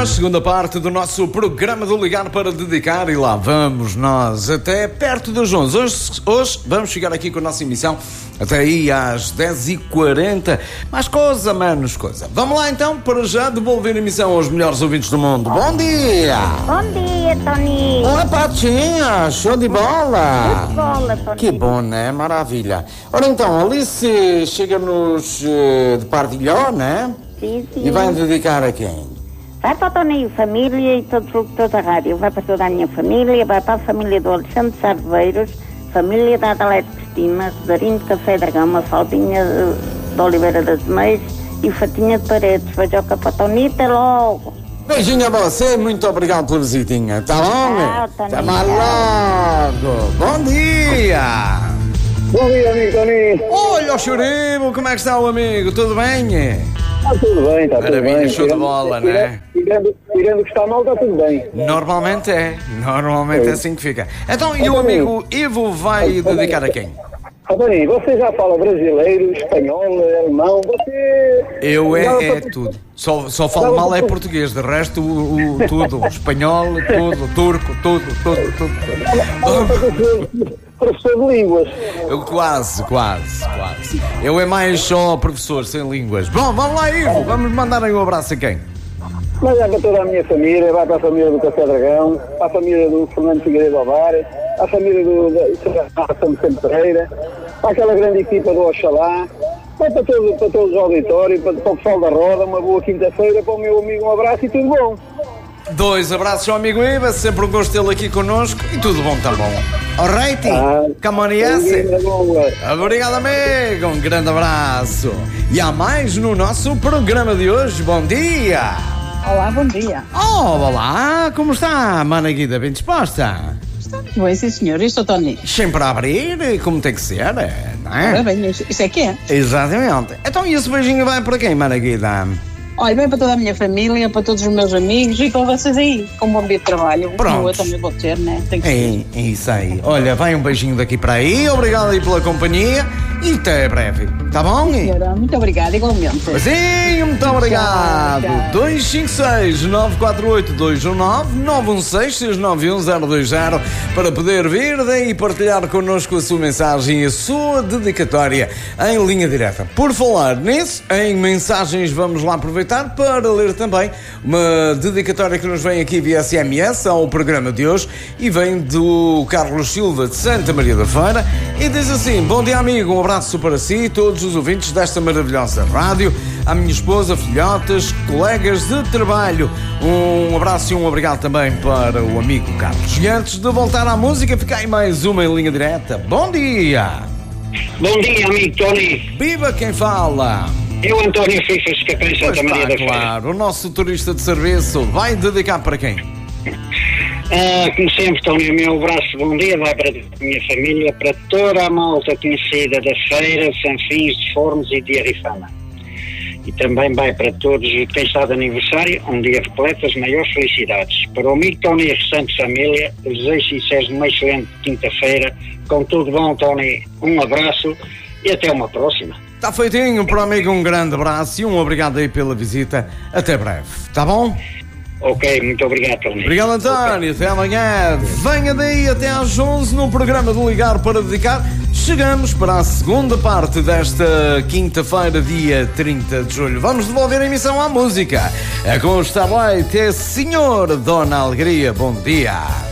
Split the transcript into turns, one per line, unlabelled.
nós, segunda parte do nosso programa do Ligar para Dedicar, e lá vamos nós até perto das 11. Hoje vamos chegar aqui com a nossa emissão até aí às 10h40. Mais coisa, menos coisa. Vamos lá então, para já devolver a emissão aos melhores ouvintes do mundo. Bom dia!
Bom dia, Tony.
Olá, Patinha, show de bola!
Que bola, Tony.
Que bom, né? Maravilha. Ora então, Alice chega-nos de Pardilhó, né?
Sim, sim.
E vai dedicar a quem?
Vai para o Tony, família e toda a rádio. Vai para toda a minha família, vai para a família do Alexandre Sarveiros, família da Adelaide Cristina, Rosarinho de Café Dragão, Mafaldinha de Oliveira das Meias e Fatinha de Paredes. Vajoca para o Tony, até logo.
Beijinho a você, muito obrigado pela visitinha, tá bom?
Tchau, Tony.
Até mais logo. Bom dia.
Bom dia, amigo Tony.
Olha o Churibo, como é que está o amigo? Tudo bem?
Está tudo bem, está tudo
Maravilha,
bem.
show de bola, né?
Tirando que está mal, está tudo bem.
Normalmente é assim que fica. Então, e o amigo Ivo vai dedicar a quem?
Tony, você já fala brasileiro, espanhol, alemão, você...
Eu é tudo. Só falo mal é português, de resto tudo. Espanhol, tudo, turco, tudo.
Professor de línguas.
Eu quase. Eu é mais só professor, sem línguas. Bom, vamos lá, Ivo, vamos mandar aí um abraço a quem?
Mas vai para toda a minha família, vai para a família do Café Dragão, para a família do Fernando Figueiredo Alvar, para a família da São Vicente Pereira, para aquela grande equipa do Oxalá, vai para todos os auditórios, para o pessoal da Roda, uma boa quinta-feira, para o meu amigo um abraço e tudo bom.
2 abraços ao amigo Ivo, é sempre um gosto tê-lo aqui connosco e tudo bom, tá bom. Alrighty, come on, yes. Obrigado, amigo, um grande abraço. E há mais no nosso programa de hoje, bom dia.
Olá, bom dia.
Olá, como está, Mana Guida, bem disposta?
Está muito bem, sim senhor, isto é o Tony.
Sempre a abrir, como tem que ser, não é?
Ora bem, isso é que é.
Exatamente. Então, e esse beijinho vai para quem, Mana Guida?
Olha, bem para toda a minha família, para todos os meus amigos e para vocês aí, com um bom dia de trabalho.
Pronto.
Eu também vou ter, né? Tem que ser.
É isso aí. Olha, vai um beijinho daqui para aí, obrigado aí pela companhia e até breve, tá bom?
Senhora, muito obrigada, igualmente.
Beijinho, muito obrigado.
Tchau.
256-948-219-916-691-020 para poder vir daí e partilhar connosco a sua mensagem e a sua dedicatória em linha direta. Por falar nisso, em mensagens, vamos lá aproveitar para ler também uma dedicatória que nos vem aqui via SMS ao programa de hoje e vem do Carlos Silva de Santa Maria da Feira e diz assim: bom dia, amigo, um abraço para si e todos os ouvintes desta maravilhosa rádio, à minha esposa, filhotas, colegas de trabalho, um abraço e um obrigado também para o amigo Carlos. E antes de voltar à música, fica aí mais uma em linha direta. Bom dia!
Bom dia, amigo Tony.
Viva quem fala!
Eu, António Fifas, Capém Santa Maria da Feira.
Claro, o nosso turista de serviço vai dedicar para quem?
Como sempre, Tony, o meu abraço, bom dia, vai para a minha família, para toda a malta conhecida da Feira, Sanfins, de Fornos e de Arifana. E também vai para todos quem está de aniversário, um dia repleto as maiores felicidades. Para o amigo Tony e a restante família, desejo e seja uma excelente quinta-feira. Com tudo bom, Tony, um abraço e até uma próxima.
Está feitinho, para o amigo um grande abraço e um obrigado aí pela visita. Até breve, tá bom?
Ok, muito obrigado, Tony.
Obrigado, António. Até amanhã. Venha daí até às 11 no programa do Ligar para Dedicar. Chegamos para a segunda parte desta quinta-feira, dia 30 de julho. Vamos devolver a emissão à música. É com o Starlight, é Senhor Dona Alegria. Bom dia.